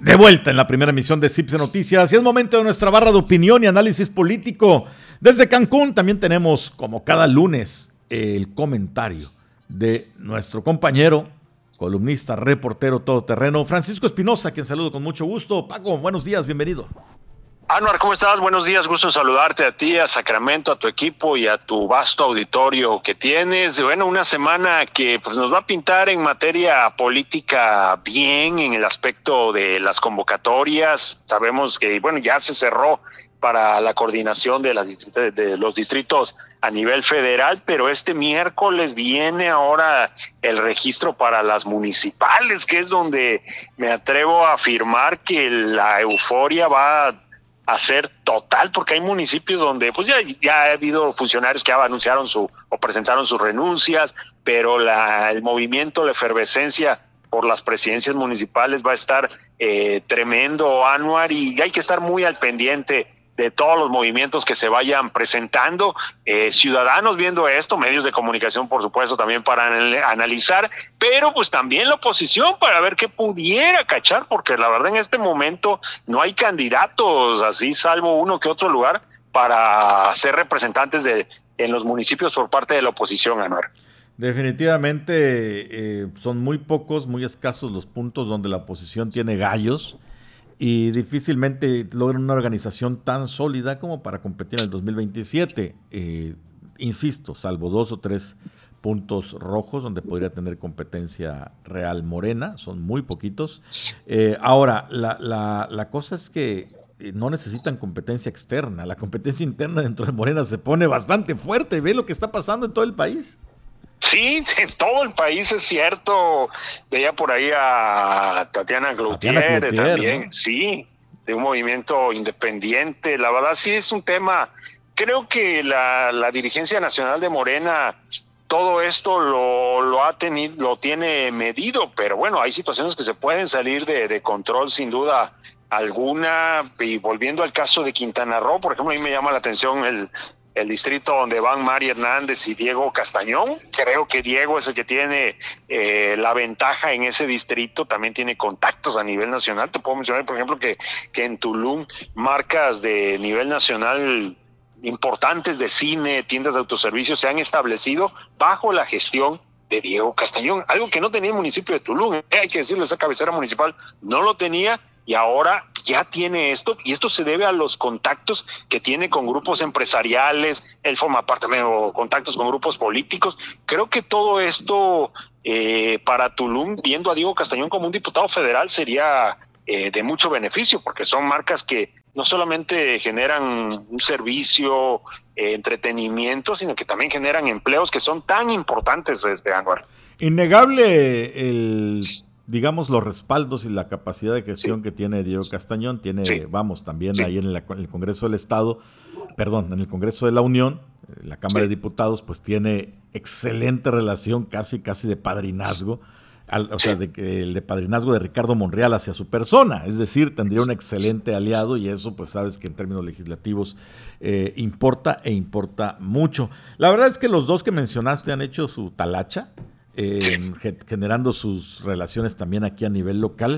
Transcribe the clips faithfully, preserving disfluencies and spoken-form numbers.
De vuelta en la primera emisión de Cipse Noticias y es momento de nuestra barra de opinión y análisis político. Desde Cancún también tenemos, como cada lunes, el comentario de nuestro compañero, columnista, reportero todoterreno, Francisco Espinosa, quien saludo con mucho gusto. Paco, buenos días, bienvenido. Anuar, ¿cómo estás? Buenos días, gusto en saludarte a ti, a Sacramento, a tu equipo y a tu vasto auditorio que tienes. Bueno, una semana que pues nos va a pintar en materia política bien, en el aspecto de las convocatorias. Sabemos que, bueno, ya se cerró para la coordinación de, las distritos, de los distritos a nivel federal, pero este miércoles viene ahora el registro para las municipales, que es donde me atrevo a afirmar que la euforia va a a ser total, porque hay municipios donde pues ya, ya ha habido funcionarios que anunciaron su o presentaron sus renuncias, pero la, el movimiento, la efervescencia por las presidencias municipales va a estar eh, tremendo, Anuar, y hay que estar muy al pendiente de todos los movimientos que se vayan presentando, eh, ciudadanos viendo esto, medios de comunicación por supuesto también para analizar, pero pues también la oposición para ver qué pudiera cachar, porque la verdad en este momento no hay candidatos así, salvo uno que otro lugar, para ser representantes de en los municipios por parte de la oposición, Anuar. Definitivamente eh, son muy pocos, muy escasos los puntos donde la oposición tiene gallos, y difícilmente logran una organización tan sólida como para competir en el dos mil veintisiete. Eh, insisto, salvo dos o tres puntos rojos donde podría tener competencia real Morena, son muy poquitos. Eh, ahora, la, la, la cosa es que no necesitan competencia externa, la competencia interna dentro de Morena se pone bastante fuerte. ¿Ve lo que está pasando en todo el país? Sí, en todo el país es cierto. Veía por ahí a Tatiana Cloutier también, ¿no? Sí, de un movimiento independiente. La verdad sí es un tema, creo que la, la dirigencia nacional de Morena todo esto lo, lo ha tenido, lo tiene medido, pero bueno, hay situaciones que se pueden salir de, de control sin duda alguna. Y volviendo al caso de Quintana Roo, por ejemplo, a mí me llama la atención el el distrito donde van Mari Hernández y Diego Castañón. Creo que Diego es el que tiene eh, la ventaja en ese distrito, también tiene contactos a nivel nacional. Te puedo mencionar, por ejemplo, que, que en Tulum marcas de nivel nacional importantes de cine, tiendas de autoservicio se han establecido bajo la gestión de Diego Castañón, algo que no tenía el municipio de Tulum, eh, hay que decirlo, esa cabecera municipal no lo tenía, y ahora ya tiene esto, y esto se debe a los contactos que tiene con grupos empresariales. Él forma parte de contactos con grupos políticos. Creo que todo esto eh, para Tulum, viendo a Diego Castañón como un diputado federal, sería eh, de mucho beneficio, porque son marcas que no solamente generan un servicio, eh, entretenimiento, sino que también generan empleos que son tan importantes desde Anuar. Innegable el... digamos, los respaldos y la capacidad de gestión sí. que tiene Diego Castañón, tiene, sí. vamos, también sí. ahí en, la, en el Congreso del Estado, perdón, en el Congreso de la Unión, la Cámara sí. de Diputados, pues tiene excelente relación, casi, casi de padrinazgo, al, o sí. sea, de, el de padrinazgo de Ricardo Monreal hacia su persona, es decir, tendría un excelente aliado, y eso, pues sabes que en términos legislativos eh, importa e importa mucho. La verdad es que los dos que mencionaste han hecho su talacha, Eh, sí. generando sus relaciones también aquí a nivel local,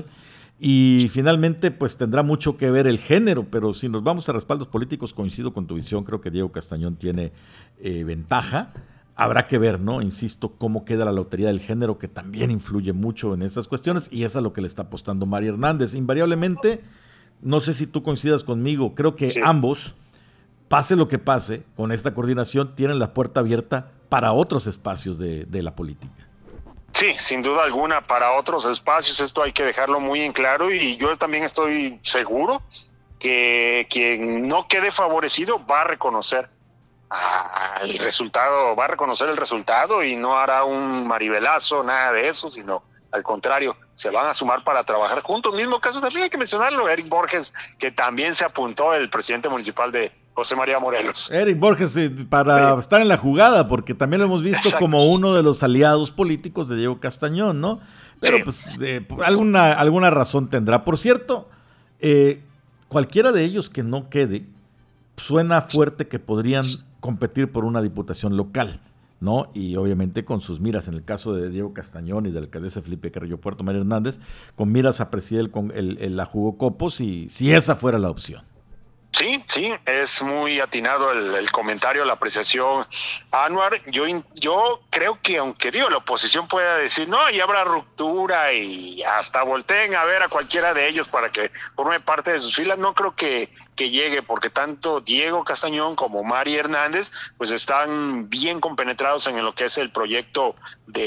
y finalmente pues tendrá mucho que ver el género, pero si nos vamos a respaldos políticos, coincido con tu visión, creo que Diego Castañón tiene eh, ventaja. Habrá que ver, ¿no? Insisto, cómo queda la lotería del género, que también influye mucho en esas cuestiones, y es a lo que le está apostando Mari Hernández. Invariablemente, no sé si tú coincidas conmigo, creo que sí. ambos, pase lo que pase, con esta coordinación tienen la puerta abierta para otros espacios de, de la política. Sí, sin duda alguna, para otros espacios, esto hay que dejarlo muy en claro, y yo también estoy seguro que quien no quede favorecido va a reconocer ah, el resultado, va a reconocer el resultado y no hará un maribelazo, nada de eso, sino al contrario, se van a sumar para trabajar juntos. Mismo caso también hay que mencionarlo, Eric Borges, que también se apuntó, el presidente municipal de José María Morelos. Eric Borges, eh, para sí. estar en la jugada, porque también lo hemos visto Exacto. como uno de los aliados políticos de Diego Castañón, ¿no? Pero sí. pues eh, alguna, alguna razón tendrá. Por cierto, eh, cualquiera de ellos que no quede, suena fuerte que podrían competir por una diputación local, ¿no? Y obviamente con sus miras, en el caso de Diego Castañón y del alcaldesa Felipe Carrillo Puerto, María Hernández, con miras a presidir el, el, el, la Jugo Copo, si, si esa fuera la opción. Sí, sí, es muy atinado el, el comentario, la apreciación, Anuar. Yo, yo creo que aunque digo, la oposición pueda decir, no, y habrá ruptura y hasta volteen a ver a cualquiera de ellos para que forme parte de sus filas, no creo que, que llegue, porque tanto Diego Castañón como Mari Hernández pues están bien compenetrados en lo que es el proyecto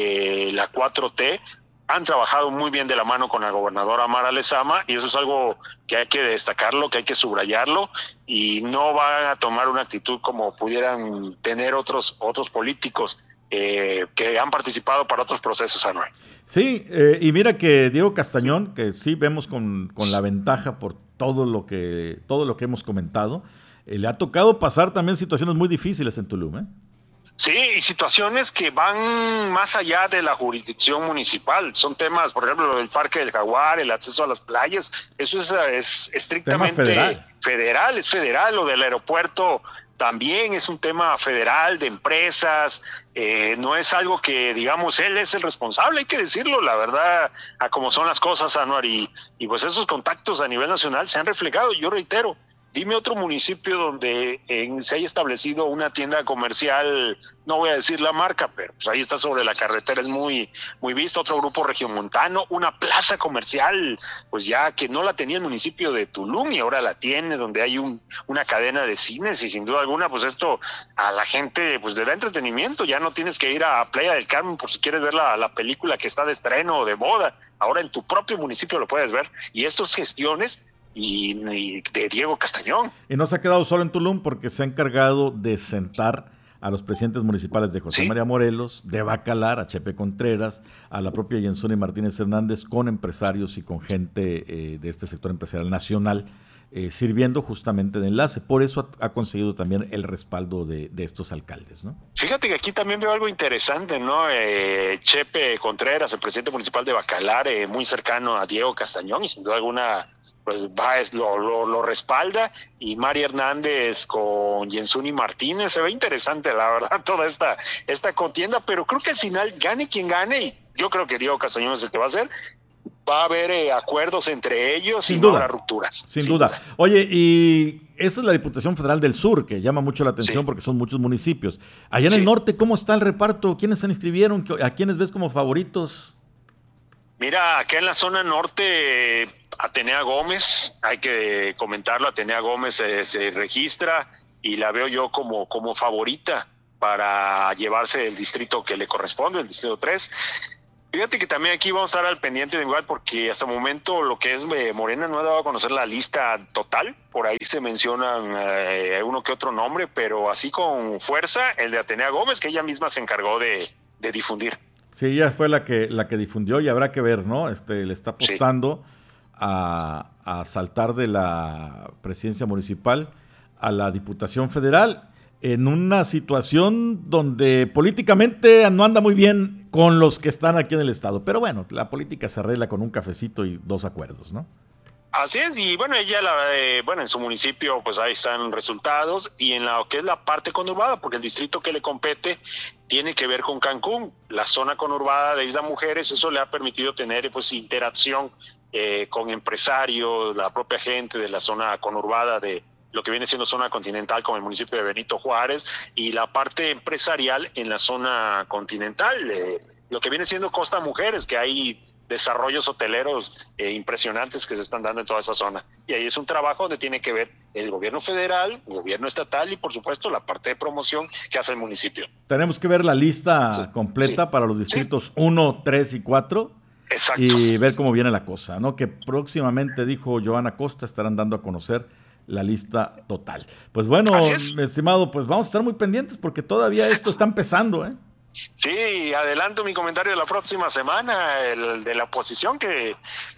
de la cuatro T. Han trabajado muy bien de la mano con la gobernadora Mara Lezama y eso es algo que hay que destacarlo, que hay que subrayarlo y no van a tomar una actitud como pudieran tener otros otros políticos eh, que han participado para otros procesos, Anuel. Sí, eh, y mira que Diego Castañón, que sí vemos con, con la ventaja por todo lo que todo lo que hemos comentado, eh, le ha tocado pasar también situaciones muy difíciles en Tulum, ¿eh? Sí, y situaciones que van más allá de la jurisdicción municipal. Son temas, por ejemplo, el Parque del Jaguar, el acceso a las playas, eso es, es estrictamente federal. federal, es federal. Lo del aeropuerto también es un tema federal de empresas, eh, no es algo que, digamos, él es el responsable, hay que decirlo, la verdad, a como son las cosas, Anuar, y, y pues esos contactos a nivel nacional se han reflejado, yo reitero. Dime otro municipio donde en, se haya establecido una tienda comercial, no voy a decir la marca, pero pues ahí está sobre la carretera, es muy muy visto, otro grupo regiomontano, una plaza comercial, pues ya que no la tenía el municipio de Tulum y ahora la tiene, donde hay un, una cadena de cines y sin duda alguna, pues esto a la gente pues le da entretenimiento, ya no tienes que ir a Playa del Carmen por si quieres ver la, la película que está de estreno o de boda, ahora en tu propio municipio lo puedes ver y estas gestiones Y, y de Diego Castañón. Y no se ha quedado solo en Tulum porque se ha encargado de sentar a los presidentes municipales de José ¿Sí? María Morelos, de Bacalar, a Chepe Contreras, a la propia Yensuni Martínez Hernández, con empresarios y con gente eh, de este sector empresarial nacional, eh, sirviendo justamente de enlace. Por eso ha, ha conseguido también el respaldo de, de estos alcaldes, ¿no? Fíjate que aquí también veo algo interesante, ¿no? Eh, Chepe Contreras, el presidente municipal de Bacalar, eh, muy cercano a Diego Castañón y sin duda alguna pues va, es, lo, lo, lo respalda, y Mari Hernández con Yensuni Martínez, se ve interesante la verdad toda esta, esta contienda, pero creo que al final gane quien gane, y yo creo que Diego Castañón es el que va a hacer, va a haber eh, acuerdos entre ellos sin y duda, no habrá rupturas. Sin, sin duda. duda. Oye, y esa es la Diputación Federal del Sur, que llama mucho la atención sí. porque son muchos municipios. Allá en sí. el norte, ¿cómo está el reparto? ¿Quiénes se inscribieron? ¿A quiénes ves como favoritos? Mira, acá en la zona norte, Atenea Gómez, hay que comentarlo, Atenea Gómez se, se registra y la veo yo como, como favorita para llevarse el distrito que le corresponde, el distrito tres. Fíjate que también aquí vamos a estar al pendiente de igual porque hasta el momento lo que es eh, Morena no ha dado a conocer la lista total, por ahí se mencionan eh, uno que otro nombre, pero así con fuerza el de Atenea Gómez, que ella misma se encargó de, de difundir. Sí, ella fue la que la que difundió y habrá que ver, ¿no? Este, le está apostando sí. a, a saltar de la presidencia municipal a la Diputación Federal en una situación donde políticamente no anda muy bien con los que están aquí en el estado. Pero bueno, la política se arregla con un cafecito y dos acuerdos, ¿no? Así es, y bueno, ella, la, eh, bueno, en su municipio, pues ahí están resultados, y en lo que es la parte conurbada, porque el distrito que le compete tiene que ver con Cancún, la zona conurbada de Isla Mujeres, eso le ha permitido tener, pues, interacción eh, con empresarios, la propia gente de la zona conurbada de lo que viene siendo zona continental, como el municipio de Benito Juárez, y la parte empresarial en la zona continental, eh, lo que viene siendo Costa Mujeres, que hay desarrollos hoteleros eh, impresionantes que se están dando en toda esa zona. Y ahí es un trabajo donde tiene que ver el gobierno federal, el gobierno estatal y por supuesto la parte de promoción que hace el municipio. Tenemos que ver la lista sí, completa sí, para los distritos uno, sí. tres y cuatro. Exacto. Y ver cómo viene la cosa, ¿no? Que próximamente, dijo Joana Costa, estarán dando a conocer la lista total. Pues bueno, mi estimado, pues vamos a estar muy pendientes porque todavía esto está empezando, ¿eh? Sí, adelanto mi comentario de la próxima semana, el de la oposición, que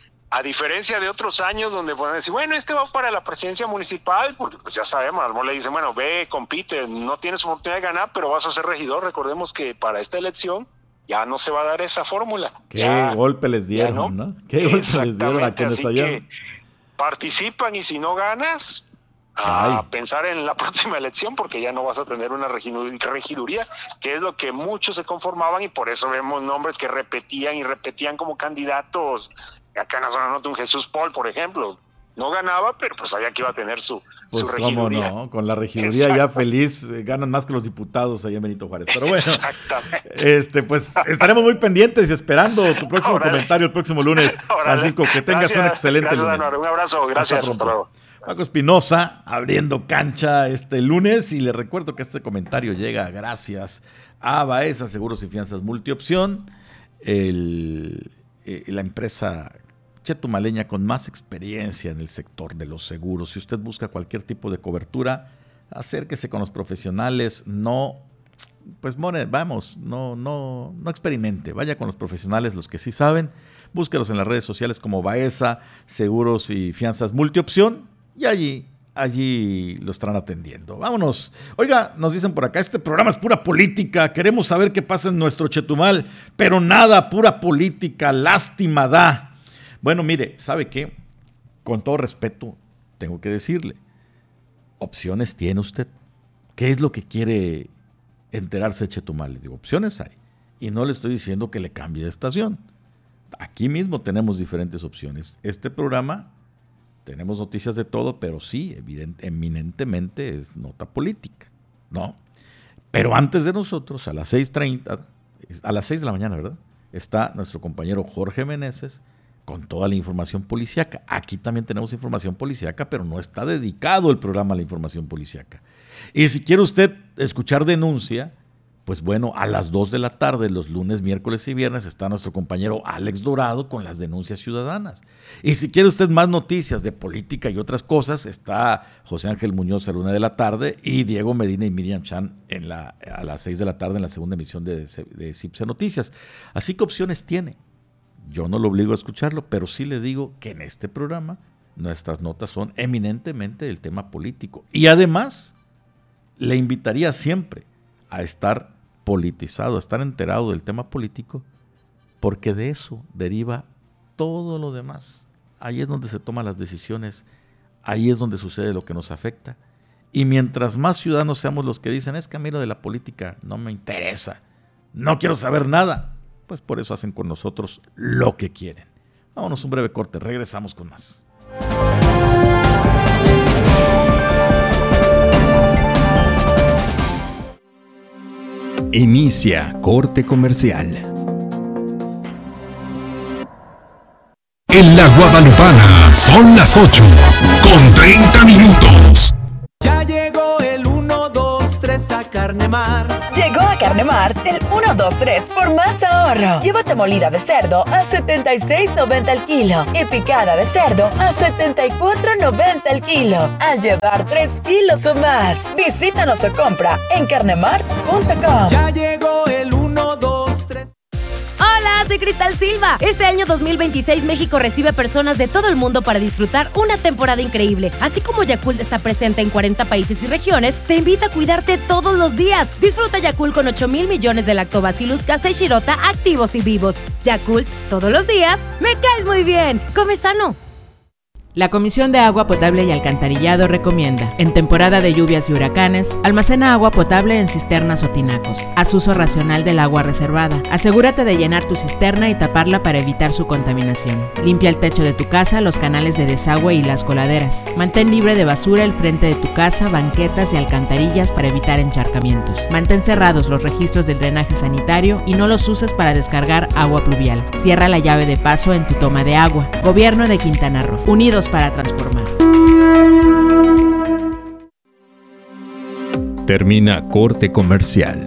a diferencia de otros años donde pueden decir, bueno, este va para la presidencia municipal, porque pues ya sabemos, al le dicen, bueno, ve, compite, no tienes oportunidad de ganar, pero vas a ser regidor. Recordemos que para esta elección ya no se va a dar esa fórmula. Qué ya, golpe les dieron, ¿no? ¿no? Qué golpe les dieron a quienes habían. Participan y si no ganas, a Ay. pensar en la próxima elección, porque ya no vas a tener una regiduría, que es lo que muchos se conformaban, y por eso vemos nombres que repetían y repetían como candidatos. Acá en la zona norte, un Jesús Paul, por ejemplo, no ganaba, pero pues sabía que iba a tener su, pues su regiduría. Cómo no, con la regiduría Exacto. ya feliz, eh, ganan más que los diputados allá en Benito Juárez. Pero bueno, este, pues estaremos muy pendientes y esperando tu próximo Órale. comentario el próximo lunes. Órale. Francisco, que tengas gracias, un excelente gracias, lunes. Honor. Un abrazo, gracias. Hasta, Hasta luego. Paco Espinosa abriendo cancha este lunes, y le recuerdo que este comentario llega gracias a Baeza Seguros y Fianzas Multiopción, el, eh, la empresa chetumaleña con más experiencia en el sector de los seguros. Si usted busca cualquier tipo de cobertura, acérquese con los profesionales, no, pues more, vamos, no, no, no experimente, vaya con los profesionales, los que sí saben, búsquelos en las redes sociales como Baeza Seguros y Fianzas Multiopción, y allí, allí lo estarán atendiendo. Vámonos. Oiga, nos dicen por acá, este programa es pura política, queremos saber qué pasa en nuestro Chetumal, pero nada, pura política, lástima da. Bueno, mire, ¿sabe qué? Con todo respeto, tengo que decirle, opciones tiene usted. ¿Qué es lo que quiere enterarse de Chetumal? Le digo, opciones hay. Y no le estoy diciendo que le cambie de estación. Aquí mismo tenemos diferentes opciones. Este programa, tenemos noticias de todo, pero sí, evidente, eminentemente es nota política, ¿no? Pero antes de nosotros, a las seis treinta, a las seis de la mañana, ¿verdad? Está nuestro compañero Jorge Meneses con toda la información policíaca. Aquí también tenemos información policíaca, pero no está dedicado el programa a la información policíaca. Y si quiere usted escuchar denuncia, pues bueno, a las dos de la tarde, los lunes, miércoles y viernes, está nuestro compañero Alex Dorado con las denuncias ciudadanas. Y si quiere usted más noticias de política y otras cosas, está José Ángel Muñoz a la una de la tarde y Diego Medina y Miriam Chan en la, a las seis de la tarde en la segunda emisión de, de Cipse Noticias. Así que opciones tiene. Yo no lo obligo a escucharlo, pero sí le digo que en este programa nuestras notas son eminentemente del tema político. Y además, le invitaría siempre a estar politizado, a estar enterado del tema político, porque de eso deriva todo lo demás. Ahí es donde se toman las decisiones, ahí es donde sucede lo que nos afecta. Y mientras más ciudadanos seamos los que dicen, es que a mí lo de la política no me interesa, no quiero saber nada, pues por eso hacen con nosotros lo que quieren. Vámonos un breve corte, regresamos con más. Inicia corte comercial. En la Guadalupana son las ocho con treinta minutos. Ya llegó el uno, dos, tres a Carnemar. Llegó a Carnemar el uno, dos, tres por más ahorro. Llévate molida de cerdo a setenta y seis noventa el kilo y picada de cerdo a setenta y cuatro noventa el kilo. Al llevar tres kilos o más, visítanos o compra en carnemar punto com. Ya llegó el uno, dos, tres. Hola, soy Cristal Silva. Este año dos mil veintiséis México recibe personas de todo el mundo para disfrutar una temporada increíble. Así como Yakult está presente en cuarenta países y regiones, te invita a cuidarte todos los días. Disfruta Yakult con ocho mil millones de Lactobacillus casei shirota activos y vivos. Yakult, todos los días, me caes muy bien. Come sano. La Comisión de Agua Potable y Alcantarillado recomienda, en temporada de lluvias y huracanes, almacena agua potable en cisternas o tinacos. Haz uso racional del agua reservada. Asegúrate de llenar tu cisterna y taparla para evitar su contaminación. Limpia el techo de tu casa, los canales de desagüe y las coladeras. Mantén libre de basura el frente de tu casa, banquetas y alcantarillas para evitar encharcamientos. Mantén cerrados los registros del drenaje sanitario y no los uses para descargar agua pluvial. Cierra la llave de paso en tu toma de agua. Gobierno de Quintana Roo. Unidos para transformar. Termina corte comercial.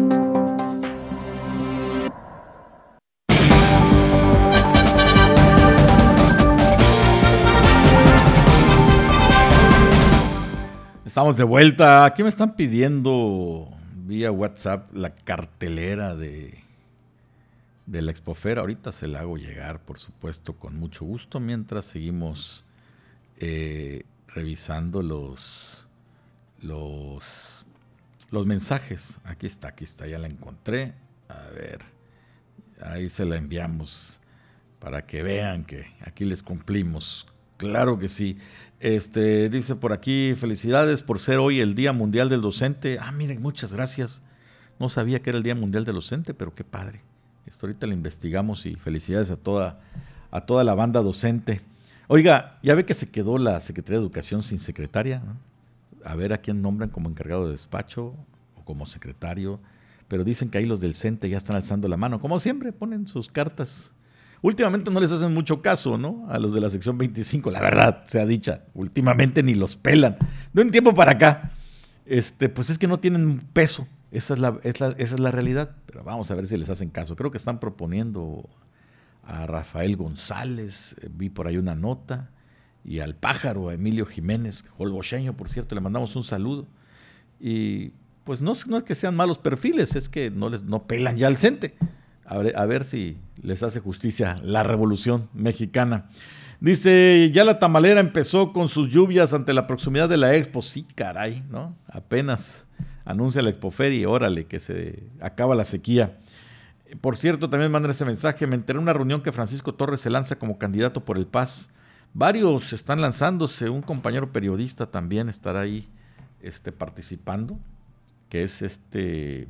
Estamos de vuelta. Aquí me están pidiendo vía WhatsApp la cartelera de de la Expofera. Ahorita se la hago llegar, por supuesto, con mucho gusto, mientras seguimos eh, revisando los, los, los mensajes. Aquí está, aquí está, ya la encontré. A ver, ahí se la enviamos para que vean que aquí les cumplimos Claro que sí. Este, dice por aquí, felicidades por ser hoy el Día Mundial del Docente. Ah, miren, muchas gracias. No sabía que era el Día Mundial del Docente, pero qué padre. Esto ahorita lo investigamos y felicidades a toda, a toda la banda docente. Oiga, ya ve que se quedó la Secretaría de Educación sin secretaria, ¿no? A ver a quién nombran como encargado de despacho o como secretario, pero dicen que ahí los del CENTE ya están alzando la mano, como siempre, ponen sus cartas. Últimamente no les hacen mucho caso, ¿no? A los de la sección veinticinco, la verdad, sea dicha, últimamente ni los pelan. De un tiempo para acá, este, pues es que no tienen peso, esa es la, es la, esa es la realidad, pero vamos a ver si les hacen caso. Creo que están proponiendo a Rafael González, eh, vi por ahí una nota, y al pájaro, a Emilio Jiménez, holbocheño, por cierto, le mandamos un saludo. Y pues no, no es que sean malos perfiles, es que no les no pelan ya al CENTE. A ver, a ver si les hace justicia la Revolución Mexicana. Dice, ya la tamalera empezó con sus lluvias ante la proximidad de la Expo. Sí, caray, ¿no? Apenas anuncia la Expoferia y órale, que se acaba la sequía. Por cierto, también mandan ese mensaje, me enteré en una reunión que Francisco Torres se lanza como candidato por el P A S. Varios están lanzándose, un compañero periodista también estará ahí este, participando, que es este,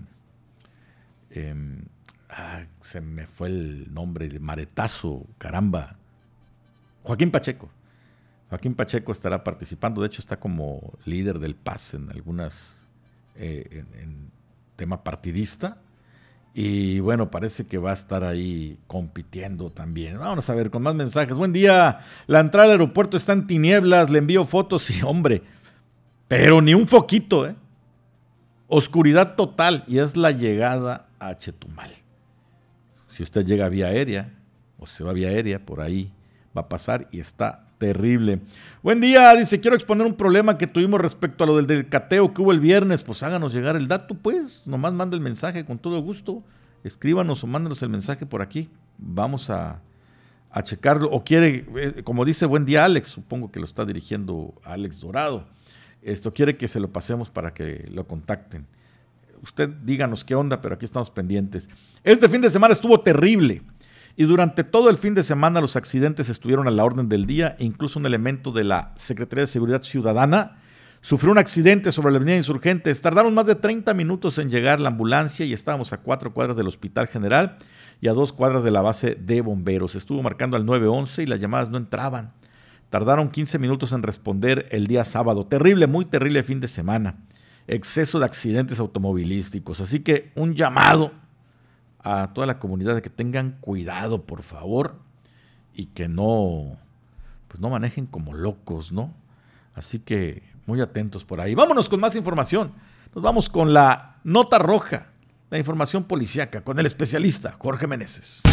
eh, ah, se me fue el nombre de Maretazo, caramba, Joaquín Pacheco. Joaquín Pacheco estará participando, de hecho está como líder del P A S en algunas, eh, en, en tema partidista. Y bueno, parece que va a estar ahí compitiendo también. Vamos a ver, con más mensajes. Buen día, la entrada al aeropuerto está en tinieblas, le envío fotos y hombre, pero ni un foquito, ¿eh? Oscuridad total y es la llegada a Chetumal. Si usted llega vía aérea o se va vía aérea, por ahí va a pasar y está terrible. Buen día, dice, quiero exponer un problema que tuvimos respecto a lo del, del cateo que hubo el viernes. Pues háganos llegar el dato, pues, nomás manda el mensaje con todo gusto, escríbanos o mándenos el mensaje por aquí, vamos a, a checarlo, o quiere, eh, como dice buen día Alex, supongo que lo está dirigiendo Alex Dorado, esto quiere que se lo pasemos para que lo contacten. Usted díganos qué onda, pero aquí estamos pendientes. Este fin de semana estuvo terrible. Y durante todo el fin de semana los accidentes estuvieron a la orden del día, e incluso un elemento de la Secretaría de Seguridad Ciudadana sufrió un accidente sobre la avenida Insurgentes. Tardaron más de treinta minutos en llegar la ambulancia y estábamos a cuatro cuadras del Hospital General y a dos cuadras de la base de bomberos. Estuvo marcando al nueve once y las llamadas no entraban. Tardaron quince minutos en responder el día sábado. Terrible, muy terrible fin de semana. Exceso de accidentes automovilísticos. Así que un llamado a toda la comunidad de que tengan cuidado, por favor, y que no, pues no manejen como locos, ¿no? Así que muy atentos por ahí. Vámonos con más información. Nos vamos con la nota roja, la información policíaca, con el especialista Jorge Meneses.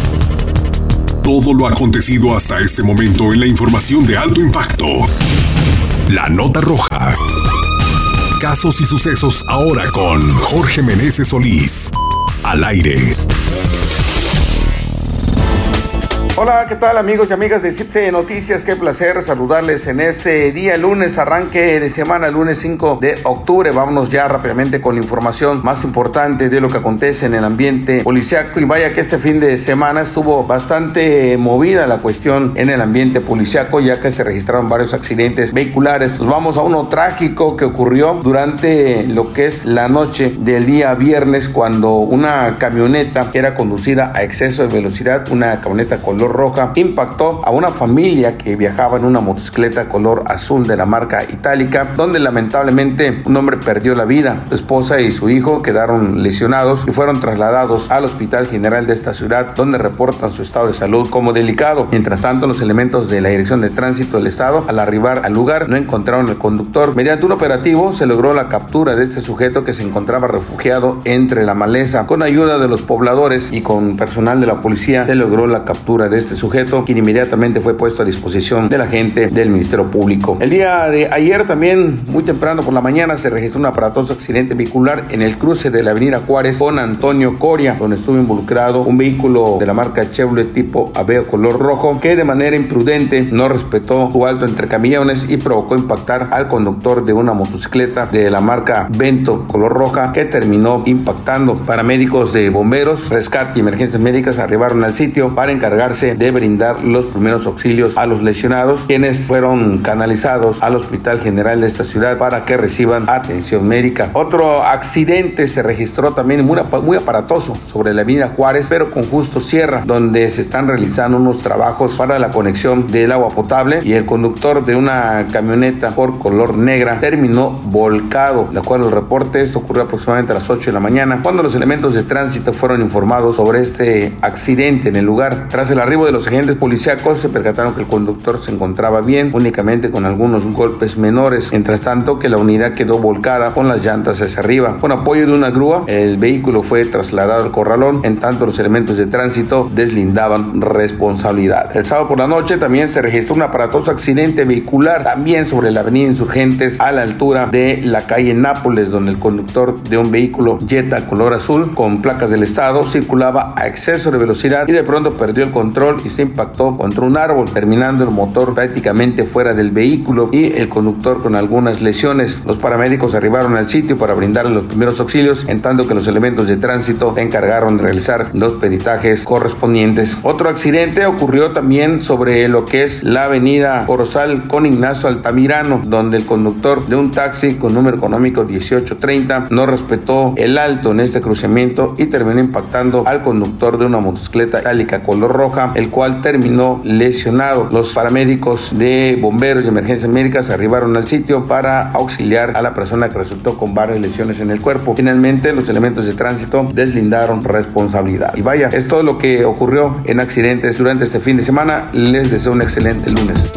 Todo lo acontecido hasta este momento en la información de alto impacto. La nota roja. Casos y sucesos ahora con Jorge Meneses Solís. Al aire. Hola, ¿qué tal amigos y amigas de CIPSE Noticias? Qué placer saludarles en este día lunes, arranque de semana, lunes cinco de octubre. Vámonos ya rápidamente con la información más importante de lo que acontece en el ambiente policiaco. Y vaya que este fin de semana estuvo bastante movida la cuestión en el ambiente policiaco, ya que se registraron varios accidentes vehiculares. Nos vamos a uno trágico que ocurrió durante lo que es la noche del día viernes, cuando una camioneta que era conducida a exceso de velocidad, una camioneta color roja, impactó a una familia que viajaba en una motocicleta color azul de la marca Itálica, donde lamentablemente un hombre perdió la vida. Su esposa y su hijo quedaron lesionados y fueron trasladados al Hospital General de esta ciudad, donde reportan su estado de salud como delicado. Mientras tanto, los elementos de la Dirección de Tránsito del Estado, al arribar al lugar, no encontraron al conductor. Mediante un operativo se logró la captura de este sujeto que se encontraba refugiado entre la maleza. Con ayuda de los pobladores y con personal de la policía se logró la captura de este sujeto, quien inmediatamente fue puesto a disposición de la gente del Ministerio Público. El día de ayer también, muy temprano por la mañana, se registró un aparatoso accidente vehicular en el cruce de la avenida Juárez con Antonio Coria, donde estuvo involucrado un vehículo de la marca Chevrolet tipo Aveo color rojo, que de manera imprudente no respetó su alto entre camiones y provocó impactar al conductor de una motocicleta de la marca Vento color roja, que terminó impactando. Paramédicos de bomberos, rescate y emergencias médicas arribaron al sitio para encargarse encargándose de brindar los primeros auxilios a los lesionados, quienes fueron canalizados al Hospital General de esta ciudad para que reciban atención médica. Otro accidente se registró también muy, muy aparatoso sobre la avenida Juárez, pero con Justo Sierra, donde se están realizando unos trabajos para la conexión del agua potable y el conductor de una camioneta por color negra terminó volcado. De acuerdo al reporte, esto ocurrió aproximadamente a las ocho de la mañana, cuando los elementos de tránsito fueron informados sobre este accidente en el lugar. Tras el arribo de los agentes policíacos, se percataron que el conductor se encontraba bien, únicamente con algunos golpes menores, mientras tanto que la unidad quedó volcada con las llantas hacia arriba. Con apoyo de una grúa, el vehículo fue trasladado al corralón, en tanto los elementos de tránsito deslindaban responsabilidad. El sábado por la noche también se registró un aparatoso accidente vehicular, también sobre la avenida Insurgentes, a la altura de la calle Nápoles, donde el conductor de un vehículo Jetta color azul con placas del estado circulaba a exceso de velocidad y de pronto perdió el control y se impactó contra un árbol, terminando el motor prácticamente fuera del vehículo y el conductor con algunas lesiones. Los paramédicos arribaron al sitio para brindarle los primeros auxilios, en tanto que los elementos de tránsito se encargaron de realizar los peritajes correspondientes. Otro accidente ocurrió también sobre lo que es la avenida Corozal con Ignacio Altamirano, donde el conductor de un taxi con número económico dieciocho treinta no respetó el alto en este cruzamiento y terminó impactando al conductor de una motocicleta itálica color roja, el cual terminó lesionado. Los paramédicos de bomberos y emergencias médicas arribaron al sitio para auxiliar a la persona que resultó con varias lesiones en el cuerpo. Finalmente, los elementos de tránsito deslindaron responsabilidad. Y vaya, es todo lo que ocurrió en accidentes durante este fin de semana. Les deseo un excelente lunes.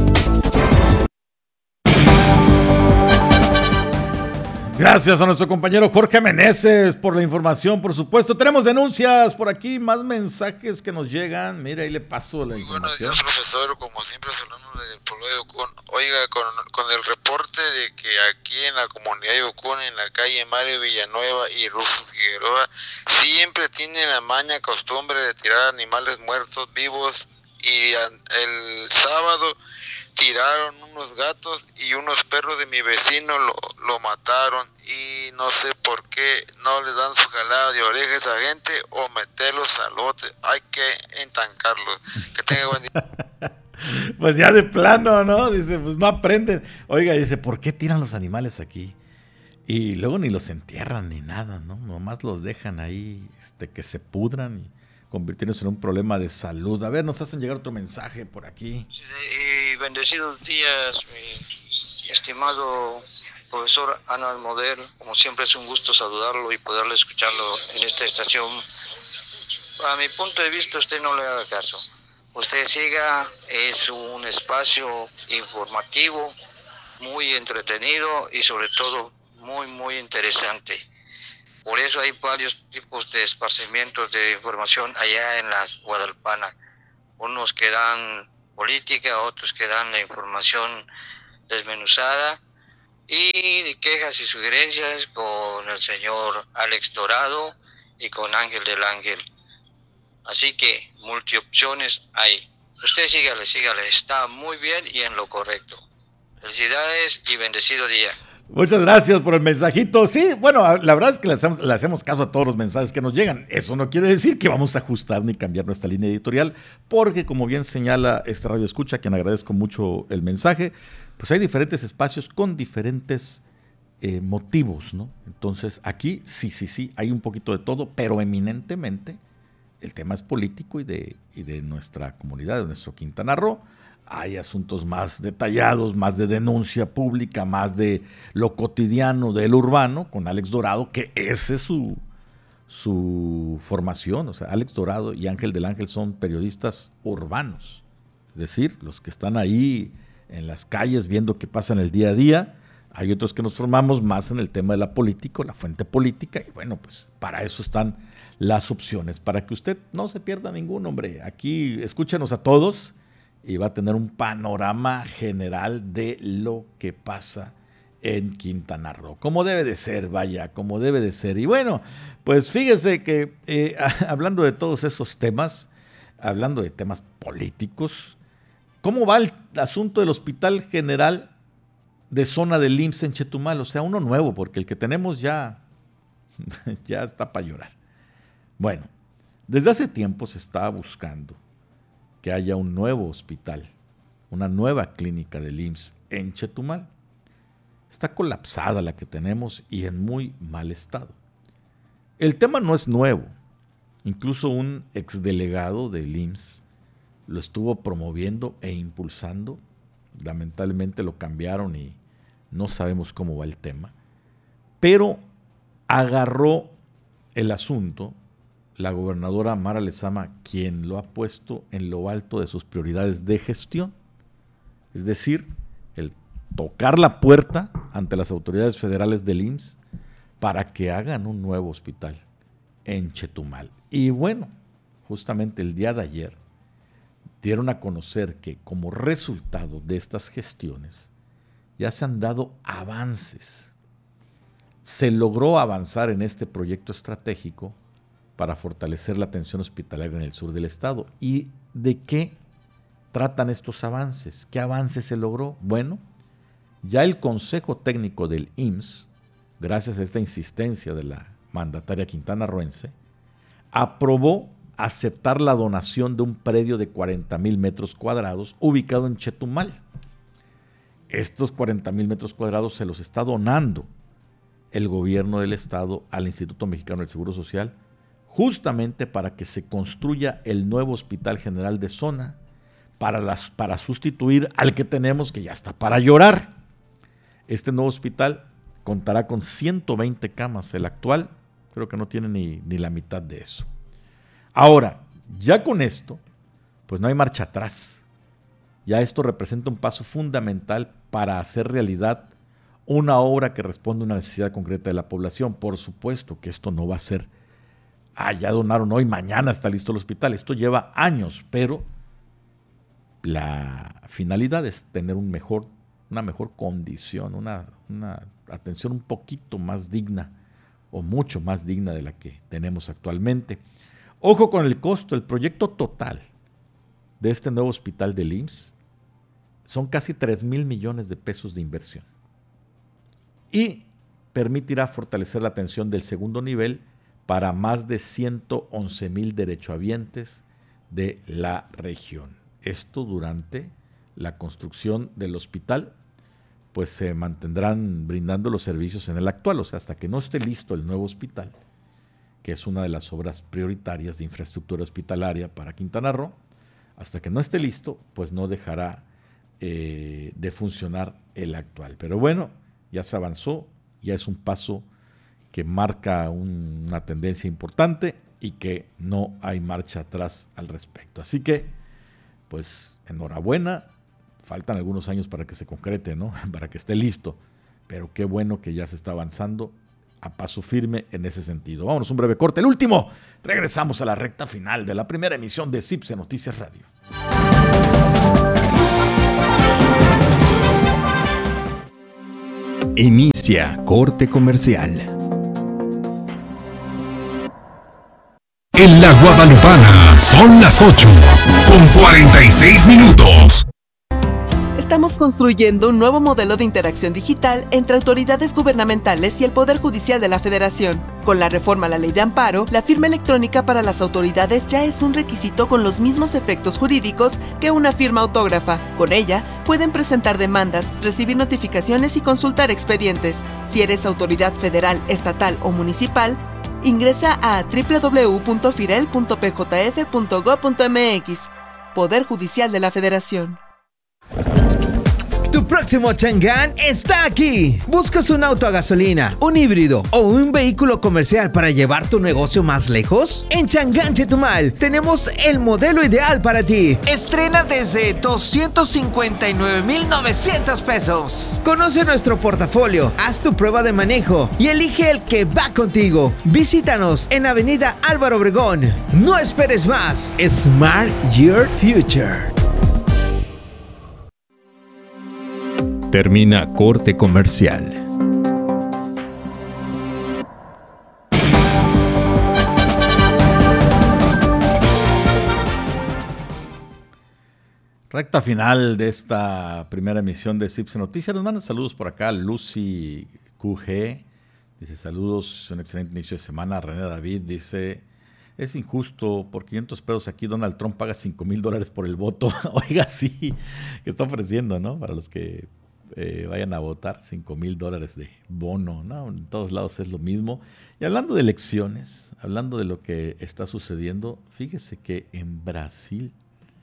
Gracias a nuestro compañero Jorge Meneses por la información, por supuesto. Tenemos denuncias por aquí, más mensajes que nos llegan. Mira, ahí le paso la Muy información. Buenos días, profesor. Como siempre, hablando del pueblo de Yocún. Oiga, con, con el reporte de que aquí en la comunidad de Yocún, en la calle Mario Villanueva y Rufo Figueroa, siempre tienen la maña, costumbre de tirar animales muertos, vivos. Y el sábado tiraron unos gatos y unos perros de mi vecino lo, lo mataron, y no sé por qué no les dan su jalada de oreja a esa gente o meterlos al bote. Hay que entancarlos. Que tenga buen día. Pues ya de plano, ¿no? Dice, pues no aprenden. Oiga, dice, ¿por qué tiran los animales aquí? Y luego ni los entierran ni nada, ¿no? Nomás los dejan ahí, este, que se pudran y convirtiéndose en un problema de salud. A ver, nos hacen llegar otro mensaje por aquí. Sí, y bendecidos días, mi estimado profesor Anual Moder. Como siempre es un gusto saludarlo y poderle escucharlo en esta estación. A mi punto de vista, usted no le haga caso. Usted siga, es un espacio informativo, muy entretenido y sobre todo muy, muy interesante. Por eso hay varios tipos de esparcimientos de información allá en la Guadalpana. Unos que dan política, otros que dan la información desmenuzada, y quejas y sugerencias con el señor Alex Dorado y con Ángel del Ángel. Así que multiopciones hay. Usted sígale, sígale, está muy bien y en lo correcto. Felicidades y bendecido día. Muchas gracias por el mensajito. Sí, bueno, la verdad es que le hacemos, le hacemos caso a todos los mensajes que nos llegan. Eso no quiere decir que vamos a ajustar ni cambiar nuestra línea editorial, porque como bien señala este Radio Escucha, a quien agradezco mucho el mensaje, pues hay diferentes espacios con diferentes eh, motivos, ¿no? Entonces aquí sí, sí, sí, hay un poquito de todo, pero eminentemente el tema es político y de, y de nuestra comunidad, de nuestro Quintana Roo. Hay asuntos más detallados, más de denuncia pública, más de lo cotidiano del urbano, con Alex Dorado, que esa es su, su formación. O sea, Alex Dorado y Ángel del Ángel son periodistas urbanos. Es decir, los que están ahí en las calles viendo qué pasa en el día a día. Hay otros que nos formamos más en el tema de la política, la fuente política, y bueno, pues para eso están las opciones, para que usted no se pierda ninguno, hombre. Aquí escúchenos a todos y va a tener un panorama general de lo que pasa en Quintana Roo. Como debe de ser, vaya, como debe de ser. Y bueno, pues fíjese que eh, hablando de todos esos temas, hablando de temas políticos, ¿cómo va el asunto del Hospital General de Zona del I M S S en Chetumal? O sea, uno nuevo, porque el que tenemos ya, ya está para llorar. Bueno, desde hace tiempo se está buscando que haya un nuevo hospital, una nueva clínica del I M S S en Chetumal. Está colapsada la que tenemos y en muy mal estado. El tema no es nuevo. Incluso un exdelegado del I M S S lo estuvo promoviendo e impulsando. Lamentablemente lo cambiaron y no sabemos cómo va el tema. Pero agarró el asunto la gobernadora Mara Lezama, quien lo ha puesto en lo alto de sus prioridades de gestión. Es decir, el tocar la puerta ante las autoridades federales del I M S S para que hagan un nuevo hospital en Chetumal. Y bueno, justamente el día de ayer dieron a conocer que como resultado de estas gestiones ya se han dado avances. Se logró avanzar en este proyecto estratégico para fortalecer la atención hospitalaria en el sur del estado. ¿Y de qué tratan estos avances? ¿Qué avance se logró? Bueno, ya el Consejo Técnico del I M S S, gracias a esta insistencia de la mandataria quintanarroense, aprobó aceptar la donación de un predio de cuarenta mil metros cuadrados ubicado en Chetumal. Estos cuarenta mil metros cuadrados se los está donando el gobierno del estado al Instituto Mexicano del Seguro Social, justamente para que se construya el nuevo Hospital General de Zona, para, las, para sustituir al que tenemos, que ya está para llorar. Este nuevo hospital contará con ciento veinte camas, el actual creo que no tiene ni, ni la mitad de eso. Ahora, ya con esto, pues no hay marcha atrás. Ya esto representa un paso fundamental para hacer realidad una obra que responde a una necesidad concreta de la población. Por supuesto que esto no va a ser, ah, ya donaron hoy, mañana está listo el hospital. Esto lleva años, pero la finalidad es tener un mejor, una mejor condición, una, una atención un poquito más digna o mucho más digna de la que tenemos actualmente. Ojo con el costo. El proyecto total de este nuevo hospital del I M S S son casi tres mil millones de pesos de inversión y permitirá fortalecer la atención del segundo nivel para más de ciento once mil derechohabientes de la región. Esto durante la construcción del hospital, pues se mantendrán brindando los servicios en el actual, o sea, hasta que no esté listo el nuevo hospital, que es una de las obras prioritarias de infraestructura hospitalaria para Quintana Roo, hasta que no esté listo, pues no dejará eh, de funcionar el actual. Pero bueno, ya se avanzó, ya es un paso que marca un, una tendencia importante y que no hay marcha atrás al respecto. Así que, pues, enhorabuena. Faltan algunos años para que se concrete, ¿no? Para que esté listo. Pero qué bueno que ya se está avanzando a paso firme en ese sentido. Vámonos a un breve corte. El último. Regresamos a la recta final de la primera emisión de CIPSE Noticias Radio. Inicia corte comercial. En la Guadalupana son las ocho con cuarenta y seis minutos. Estamos construyendo un nuevo modelo de interacción digital entre autoridades gubernamentales y el Poder Judicial de la Federación. Con la reforma a la Ley de Amparo, la firma electrónica para las autoridades ya es un requisito con los mismos efectos jurídicos que una firma autógrafa. Con ella, pueden presentar demandas, recibir notificaciones y consultar expedientes. Si eres autoridad federal, estatal o municipal, ingresa a doble u doble u doble u punto firel punto p j f punto gob punto m x. Poder Judicial de la Federación. Tu próximo Chang'an está aquí. ¿Buscas un auto a gasolina, un híbrido o un vehículo comercial para llevar tu negocio más lejos? En Chang'an Chetumal tenemos el modelo ideal para ti. Estrena desde doscientos cincuenta y nueve mil novecientos pesos. Conoce nuestro portafolio, haz tu prueba de manejo y elige el que va contigo. Visítanos en Avenida Álvaro Obregón. No esperes más. Smart Your Future. Termina corte comercial. Recta final de esta primera emisión de CIPSE Noticias. Nos mandan saludos por acá. Lucy Q G dice saludos, un excelente inicio de semana. René David dice es injusto, por quinientos pesos aquí Donald Trump paga cinco mil dólares por el voto. Oiga, sí, que está ofreciendo, ¿no? Para los que eh, vayan a votar, cinco mil dólares de bono, ¿no? En todos lados es lo mismo. Y hablando de elecciones, hablando de lo que está sucediendo, fíjese que en Brasil,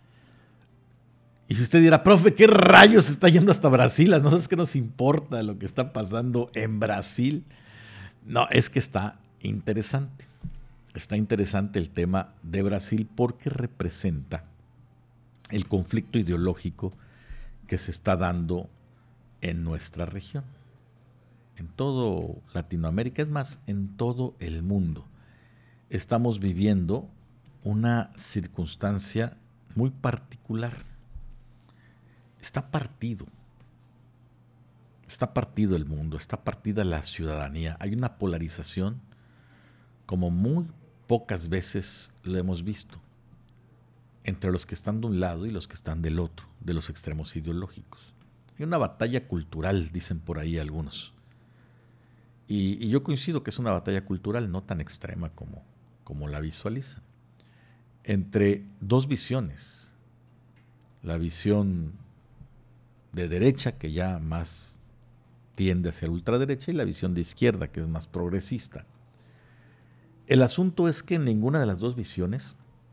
y si usted dirá, profe, ¿qué rayos está yendo hasta Brasil? A nosotros, ¿qué nos importa lo que está pasando en Brasil? No, es que está interesante. Está interesante el tema de Brasil porque representa el conflicto ideológico que se está dando en nuestra región, en todo Latinoamérica, es más, en todo el mundo. Estamos viviendo una circunstancia muy particular. Está partido, está partido el mundo, está partida la ciudadanía. Hay una polarización como muy pocas veces lo hemos visto entre los que están de un lado y los que están del otro, de los extremos ideológicos. Hay una batalla cultural, dicen por ahí algunos. Y, y yo coincido que es una batalla cultural no tan extrema como, como la visualizan. Entre dos visiones. La visión de derecha, que ya más tiende hacia la ultraderecha, y la visión de izquierda, que es más progresista. El asunto es que ninguna de las dos visiones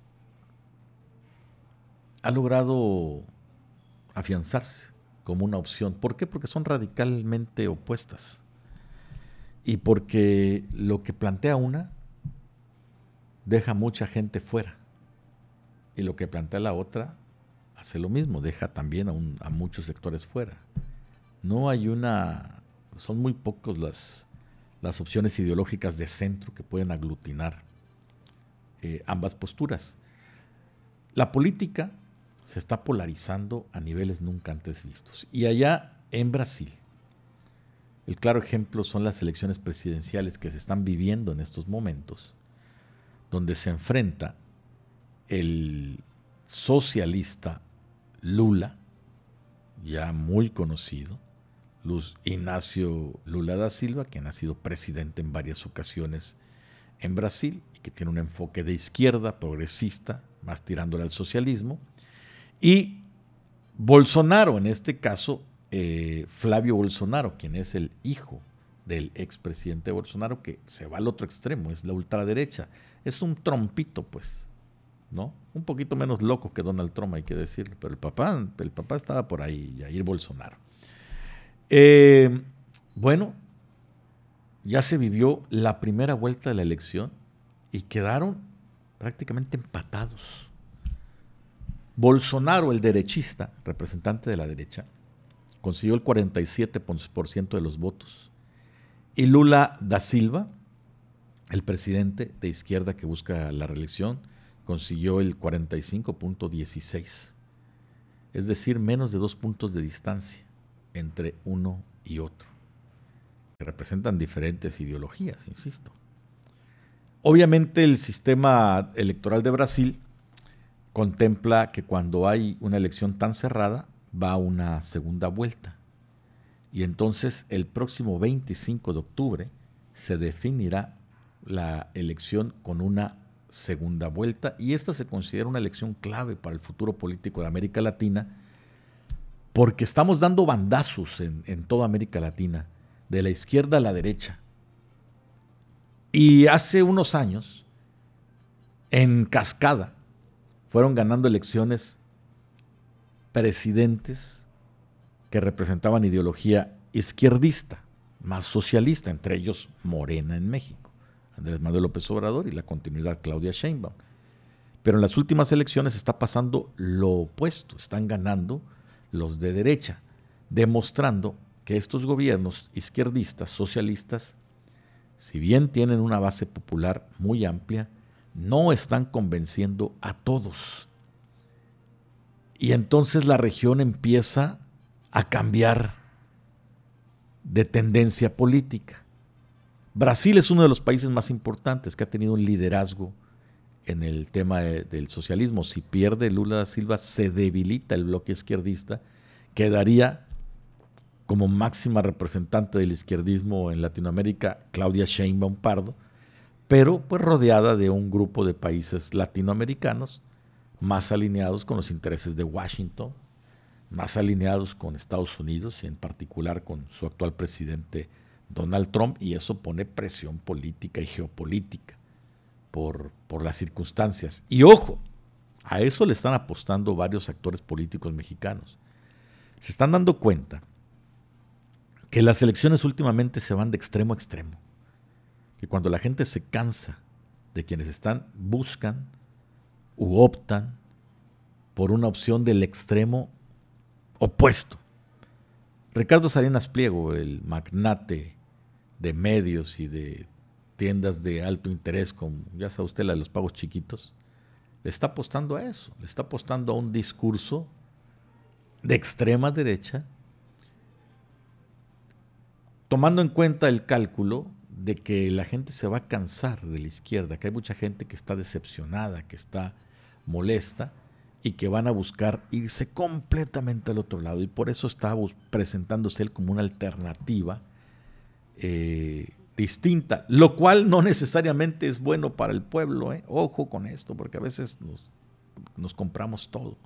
ha logrado afianzarse como una opción. ¿Por qué? Porque son radicalmente opuestas. Y porque lo que plantea una deja mucha gente fuera. Y lo que plantea la otra hace lo mismo, deja también a, un, a muchos sectores fuera. No hay una... Son muy pocos las, las opciones ideológicas de centro que pueden aglutinar eh, ambas posturas. La política se está polarizando a niveles nunca antes vistos. Y allá en Brasil, el claro ejemplo son las elecciones presidenciales que se están viviendo en estos momentos, donde se enfrenta el socialista Lula, ya muy conocido, Luiz Inácio Lula da Silva, quien ha sido presidente en varias ocasiones en Brasil y que tiene un enfoque de izquierda, progresista, más tirándole al socialismo, y Bolsonaro, en este caso, eh, Flavio Bolsonaro, quien es el hijo del expresidente Bolsonaro, que se va al otro extremo, es la ultraderecha, es un trompito, pues, ¿no? Un poquito menos loco que Donald Trump, hay que decirlo, pero el papá, el papá estaba por ahí, Jair Bolsonaro. Eh, bueno, ya se vivió la primera vuelta de la elección y quedaron prácticamente empatados. Bolsonaro, el derechista, representante de la derecha, consiguió el cuarenta y siete por ciento de los votos. Y Lula da Silva, el presidente de izquierda que busca la reelección, consiguió el cuarenta y cinco punto dieciséis. Es decir, menos de dos puntos de distancia entre uno y otro, que representan diferentes ideologías, insisto. Obviamente el sistema electoral de Brasil contempla que cuando hay una elección tan cerrada, va a una segunda vuelta. Y entonces el próximo veinticinco de octubre se definirá la elección con una segunda vuelta, y esta se considera una elección clave para el futuro político de América Latina, porque estamos dando bandazos en, en toda América Latina, de la izquierda a la derecha. Y hace unos años, en cascada, fueron ganando elecciones presidentes que representaban ideología izquierdista, más socialista, entre ellos Morena en México, Andrés Manuel López Obrador, y la continuidad Claudia Sheinbaum. Pero en las últimas elecciones está pasando lo opuesto, están ganando los de derecha, demostrando que estos gobiernos izquierdistas, socialistas, si bien tienen una base popular muy amplia, no están convenciendo a todos. Y entonces la región empieza a cambiar de tendencia política. Brasil es uno de los países más importantes que ha tenido un liderazgo en el tema de, del socialismo. Si pierde Lula da Silva, se debilita el bloque izquierdista, quedaría como máxima representante del izquierdismo en Latinoamérica Claudia Sheinbaum Pardo, pero pues rodeada de un grupo de países latinoamericanos más alineados con los intereses de Washington, más alineados con Estados Unidos y en particular con su actual presidente Donald Trump, y eso pone presión política y geopolítica por, por las circunstancias. Y ojo, a eso le están apostando varios actores políticos mexicanos. Se están dando cuenta que las elecciones últimamente se van de extremo a extremo, que cuando la gente se cansa de quienes están, buscan u optan por una opción del extremo opuesto. Ricardo Salinas Pliego, el magnate de medios y de tiendas de alto interés, como ya sabe usted, la de los pagos chiquitos, le está apostando a eso, le está apostando a un discurso de extrema derecha, tomando en cuenta el cálculo de que la gente se va a cansar de la izquierda, que hay mucha gente que está decepcionada, que está molesta y que van a buscar irse completamente al otro lado, y por eso está presentándose él como una alternativa eh, distinta, lo cual no necesariamente es bueno para el pueblo, ¿eh? Ojo con esto, porque a veces nos, nos compramos todo.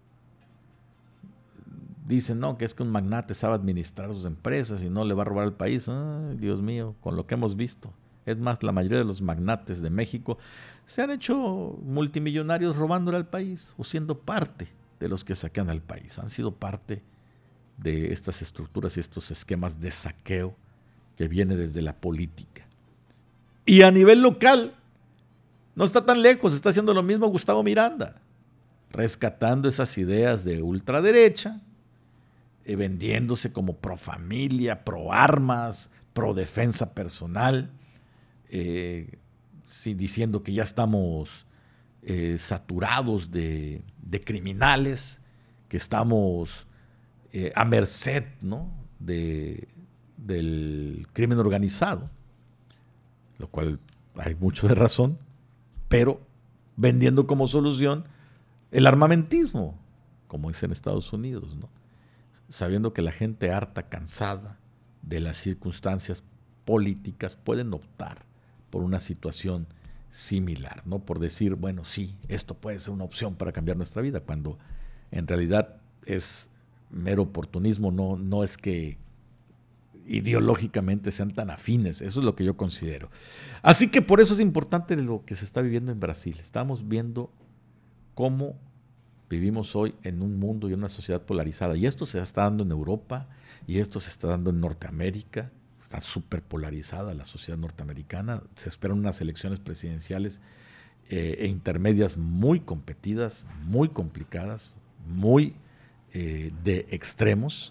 Dicen, no, que es que un magnate sabe administrar sus empresas y no le va a robar al país. Ay, Dios mío, con lo que hemos visto. Es más, la mayoría de los magnates de México se han hecho multimillonarios robándole al país o siendo parte de los que saquean al país. Han sido parte de estas estructuras y estos esquemas de saqueo que viene desde la política. Y a nivel local, no está tan lejos, está haciendo lo mismo Gustavo Miranda, rescatando esas ideas de ultraderecha, eh, vendiéndose como pro familia, pro armas, pro defensa personal, eh, sí, diciendo que ya estamos eh, saturados de, de criminales, que estamos eh, a merced, ¿no?, de, del crimen organizado, lo cual hay mucho de razón, pero vendiendo como solución el armamentismo, como es en Estados Unidos, ¿no?, sabiendo que la gente harta, cansada de las circunstancias políticas, pueden optar por una situación similar, ¿no? Por decir, bueno, sí, esto puede ser una opción para cambiar nuestra vida, cuando en realidad es mero oportunismo, no, no es que ideológicamente sean tan afines, eso es lo que yo considero. Así que por eso es importante lo que se está viviendo en Brasil. Estamos viendo cómo vivimos hoy en un mundo y una sociedad polarizada, y esto se está dando en Europa, y esto se está dando en Norteamérica. Está súper polarizada la sociedad norteamericana, se esperan unas elecciones presidenciales eh, e intermedias muy competidas, muy complicadas, muy eh, de extremos,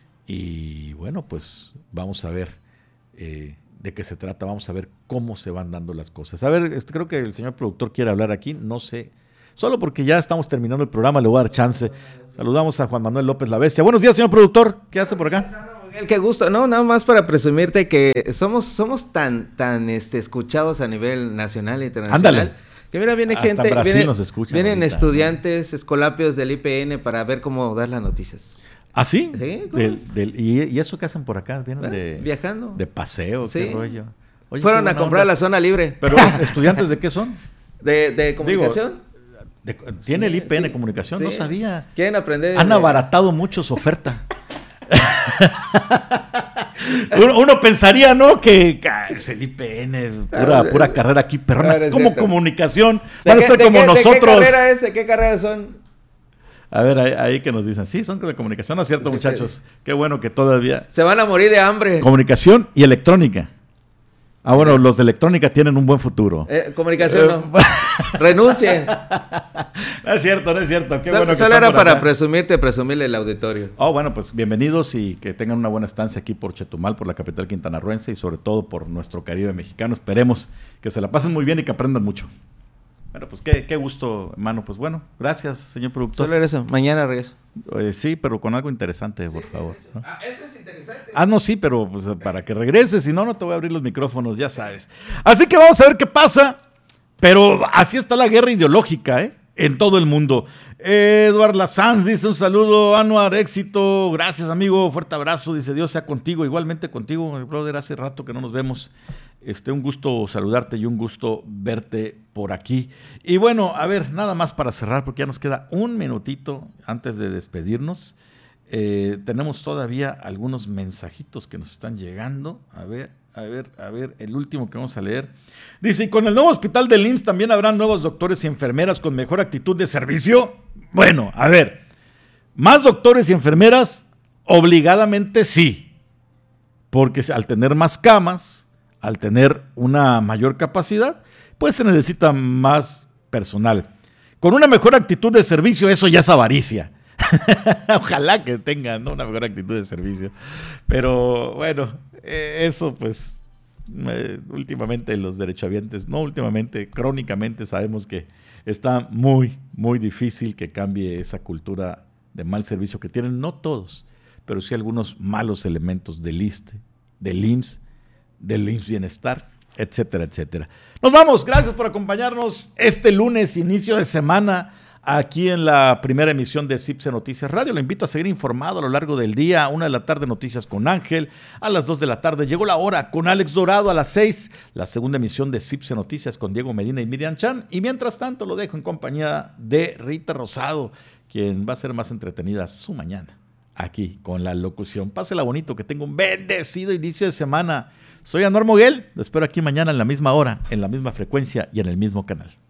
y bueno, pues vamos a ver eh, de qué se trata, vamos a ver cómo se van dando las cosas. A ver, este, creo que el señor productor quiere hablar aquí, no sé, solo porque ya estamos terminando el programa, le voy a dar chance. Saludamos a Juan Manuel López La Bestia. Buenos días, señor productor, ¿qué hace por acá? Qué gusto, no, nada más para presumirte que somos, somos tan, tan este, escuchados a nivel nacional e internacional. Ándale. Que mira, viene Hasta gente, Brasil viene, nos escuchan vienen ahorita, estudiantes, escolapios del I P N para ver cómo dar las noticias. ¿Ah, sí? Sí, del, del, y, ¿Y eso qué hacen por acá? ¿Vienen de, viajando? ¿De paseo? Sí. ¿Qué rollo? Oye, fueron a comprar onda. La zona libre. ¿Pero estudiantes de qué son? De, de comunicación. Digo, de, ¿Tiene sí, el I P N sí, comunicación? sí. No sabía. Quieren aprender. Han de... abaratado mucho su oferta. uno, uno pensaría, ¿no?, que es el I P N, pura, pura carrera aquí, pero no, como comunicación, van a estar como qué, nosotros. ¿De qué carrera es? ¿De qué carrera son? A ver, ahí, ahí que nos dicen, sí, son de comunicación, ¿no es cierto, muchachos? Qué bueno que todavía... Se van a morir de hambre. Comunicación y electrónica. Ah, bueno, los de electrónica tienen un buen futuro. Eh, comunicación no. Renuncien. No es cierto, no es cierto. Qué Sol, bueno que solo era para acá. presumirte, presumirle el auditorio. Oh, bueno, pues bienvenidos y que tengan una buena estancia aquí por Chetumal, por la capital quintanarroense y sobre todo por nuestro Caribe mexicano. Esperemos que se la pasen muy bien y que aprendan mucho. Bueno, pues qué, qué gusto, hermano. Pues bueno, gracias, señor productor. Solo regreso, mañana regreso. Eh, sí, pero con algo interesante, por sí, favor, ¿no? Ah, eso es interesante. Ah, no, sí, pero pues, para que regreses, si no, no te voy a abrir los micrófonos, ya sabes. Así que vamos a ver qué pasa, pero así está la guerra ideológica, ¿eh?, en todo el mundo. Eh, Eduard Lazanz dice un saludo, Anuar, éxito, gracias amigo, fuerte abrazo, dice Dios sea contigo, igualmente contigo, brother, hace rato que no nos vemos. Este, un gusto saludarte y un gusto verte por aquí. Y bueno, a ver, nada más para cerrar, porque ya nos queda un minutito antes de despedirnos. Eh, tenemos todavía algunos mensajitos que nos están llegando. A ver, a ver, a ver, el último que vamos a leer. Dice, ¿y con el nuevo hospital del I M S S también habrá nuevos doctores y enfermeras con mejor actitud de servicio? Bueno, a ver, más doctores y enfermeras, obligadamente sí. Porque al tener más camas, al tener una mayor capacidad, pues se necesita más personal. Con una mejor actitud de servicio, eso ya es avaricia. Ojalá que tengan, ¿no?, una mejor actitud de servicio. Pero bueno, eh, eso pues eh, últimamente los derechohabientes, no últimamente, crónicamente sabemos que está muy, muy difícil que cambie esa cultura de mal servicio que tienen, no todos, pero sí algunos malos elementos del I S S S T E, del I M S S, del I M S S Bienestar, etcétera, etcétera. Nos vamos, gracias por acompañarnos este lunes, inicio de semana, aquí en la primera emisión de Cipse Noticias Radio. Lo invito a seguir informado a lo largo del día. A una de la tarde noticias con Ángel, a las dos de la tarde llegó la hora con Alex Dorado, a las seis, la segunda emisión de Cipse Noticias con Diego Medina y Miriam Chan, y mientras tanto lo dejo en compañía de Rita Rosado, quien va a ser más entretenida su mañana, aquí con la locución. Pásela bonito, que tenga un bendecido inicio de semana. Soy Anuar Moguel, lo espero aquí mañana en la misma hora, en la misma frecuencia y en el mismo canal.